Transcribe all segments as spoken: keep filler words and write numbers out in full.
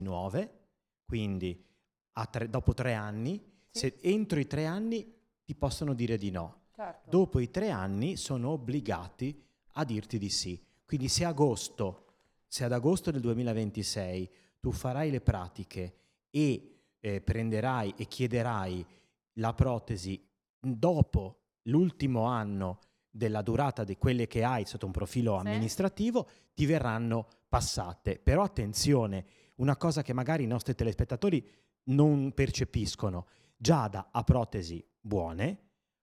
nuove, quindi a tre, dopo tre anni, sì. Se entro i tre anni ti possono dire di no. Certo. Dopo i tre anni sono obbligati a dirti di sì. Quindi se agosto, se ad agosto del duemilaventisei tu farai le pratiche e eh, prenderai e chiederai la protesi dopo l'ultimo anno della durata di quelle che hai sotto un profilo sì. amministrativo, ti verranno passate. Però attenzione, una cosa che magari i nostri telespettatori non percepiscono: Giada ha protesi buone,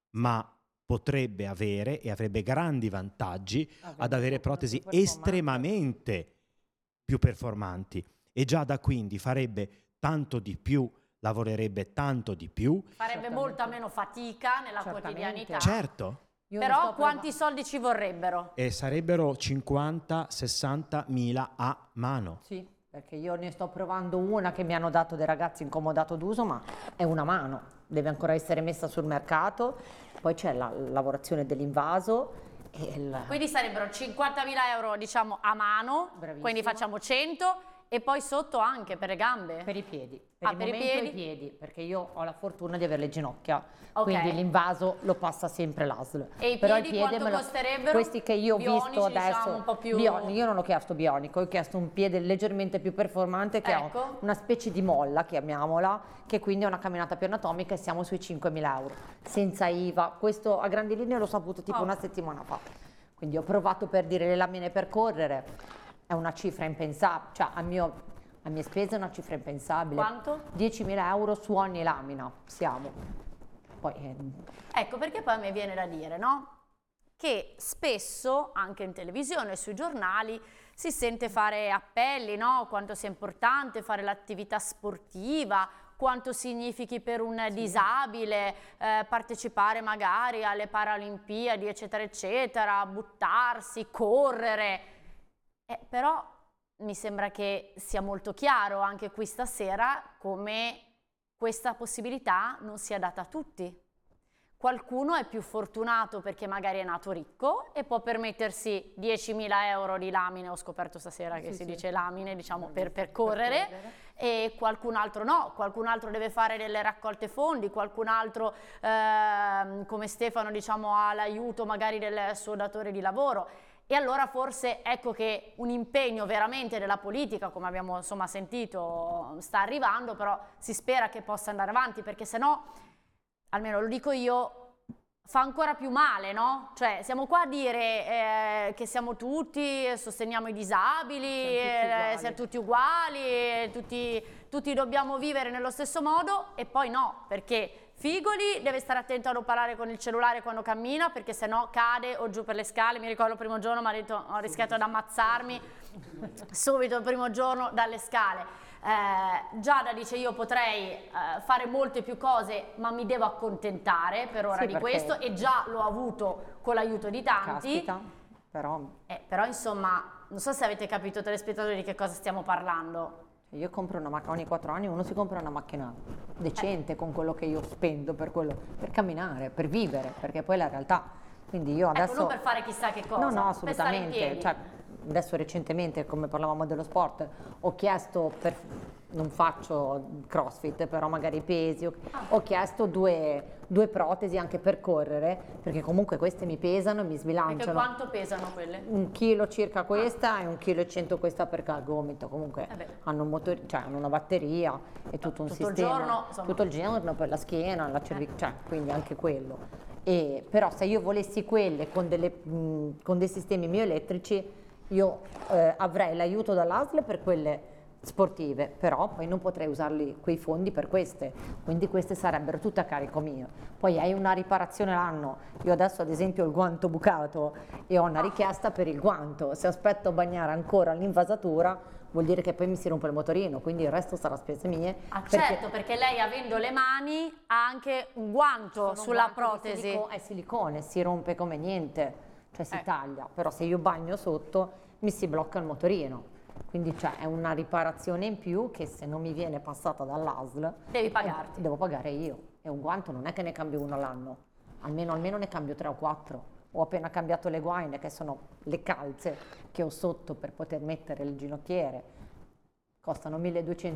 ma potrebbe avere e avrebbe grandi vantaggi ah, ad avere protesi più estremamente più performanti, e Giada quindi farebbe tanto di più, lavorerebbe tanto di più, farebbe molta meno fatica nella quotidianità. Certo. Io Però quanti soldi ci vorrebbero? E sarebbero cinquanta sessanta mila a mano. Sì, perché io ne sto provando una che mi hanno dato dei ragazzi in comodato d'uso, ma è una mano, deve ancora essere messa sul mercato. Poi c'è la lavorazione dell'invaso. Il... Quindi sarebbero cinquantamila euro, diciamo, a mano. Bravissimo. Quindi facciamo cento. E poi sotto anche per le gambe? Per i piedi, per ah, il per momento i piedi? i piedi, perché io ho la fortuna di avere le ginocchia, okay. Quindi l'invaso lo passa sempre l'A S L. E i Però piedi, i piedi quanto lo... costerebbero? Questi che io ho bionici, visto adesso, diciamo, un po' più... bionici, io non ho chiesto bionico, ho chiesto un piede leggermente più performante che ecco. ha una specie di molla, chiamiamola, che quindi è una camminata più anatomica, e siamo sui cinquemila euro, senza I V A. Questo a grandi linee l'ho saputo tipo oh. una settimana fa. Quindi ho provato, per dire, le lamine per correre, è una cifra impensabile, cioè a mio... a mie spese è una cifra impensabile. Quanto? diecimila euro su ogni lamina, siamo. Poi, eh... Ecco, perché poi mi viene da dire, no? Che spesso, anche in televisione e sui giornali, si sente fare appelli, no? Quanto sia importante fare l'attività sportiva, quanto significhi per un sì. disabile eh, partecipare magari alle Paralimpiadi, eccetera, eccetera, buttarsi, correre. Eh, però... mi sembra che sia molto chiaro anche qui stasera come questa possibilità non sia data a tutti. Qualcuno è più fortunato perché magari è nato ricco e può permettersi diecimila euro di lamine, ho scoperto stasera che sì, si sì. dice lamine, diciamo, per, per, correre, per correre, e qualcun altro no, qualcun altro deve fare delle raccolte fondi, qualcun altro eh, come Stefano, diciamo, ha l'aiuto magari del suo datore di lavoro. E allora forse ecco che un impegno veramente della politica, come abbiamo insomma sentito, sta arrivando, però si spera che possa andare avanti, perché se no, almeno lo dico io, fa ancora più male, no? Cioè siamo qua a dire eh, che siamo tutti, sosteniamo i disabili, siamo tutti uguali, eh, siamo tutti uguali, tutti, tutti dobbiamo vivere nello stesso modo, e poi no, perché... Figoli deve stare attento a non parlare con il cellulare quando cammina, perché sennò cade o giù per le scale. Mi ricordo il primo giorno mi ha detto ho rischiato ad ammazzarmi subito il primo giorno dalle scale. Eh, Giada dice io potrei eh, fare molte più cose, ma mi devo accontentare per ora sì, di questo, e già l'ho avuto con l'aiuto di tanti. Caspita, però... Eh, però insomma, non so se avete capito, telespettatori, di che cosa stiamo parlando. Io compro una macchina ogni quattro anni, uno si compra una macchina decente eh. con quello che io spendo per quello, per camminare, per vivere, perché poi è la realtà. Quindi io adesso... Ecco, non per fare chissà che cosa, no, no, assolutamente. Cioè, adesso recentemente, come parlavamo dello sport, ho chiesto, per, non faccio crossfit, però magari pesi, ho, ah. ho chiesto due, due protesi anche per correre, perché comunque queste mi pesano e mi sbilanciano. Perché quanto pesano quelle? Un chilo circa questa ah. e un chilo e cento questa per il gomito, comunque eh hanno, un motor, cioè, hanno una batteria e tutto un tutto sistema. Il giorno, insomma. Tutto il giorno per la schiena, la cervic- eh. cioè, quindi anche quello. E, però se io volessi quelle con, delle, mh, con dei sistemi mioelettrici, io eh, avrei l'aiuto dall'A S L per quelle sportive, però poi non potrei usarli quei fondi per queste, quindi queste sarebbero tutte a carico mio. Poi hai una riparazione l'anno, io adesso ad esempio ho il guanto bucato e ho una richiesta per il guanto, se aspetto bagnare ancora l'invasatura vuol dire che poi mi si rompe il motorino, quindi il resto sarà spese mie. Ah, perché... certo, perché lei, avendo le mani, ha anche un guanto Sono sulla un guanto protesi. Silico- è silicone, si rompe come niente, cioè si eh. taglia, però se io bagno sotto mi si blocca il motorino. Quindi cioè, è una riparazione in più che se non mi viene passata dall'A S L devi pagarti. Eh, devo pagare io. E un guanto non è che ne cambio uno all'anno, almeno, almeno ne cambio tre o quattro. Ho appena cambiato le guaine, che sono le calze che ho sotto per poter mettere il ginocchiere, costano milleduecento